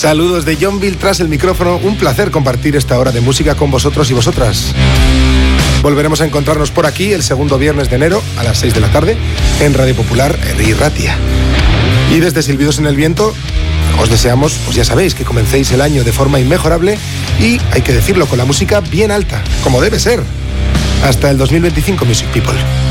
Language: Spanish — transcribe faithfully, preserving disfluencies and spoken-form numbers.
Saludos de Yonville tras el micrófono. Un placer compartir esta hora de música con vosotros y vosotras. Volveremos a encontrarnos por aquí el segundo viernes de enero a las seis de la tarde en Radio Popular Herri Ratia. Y desde Silbidos en el Viento os deseamos, pues ya sabéis, que comencéis el año de forma inmejorable y, hay que decirlo, con la música bien alta, como debe ser. Hasta el dos mil veinticinco, Music People.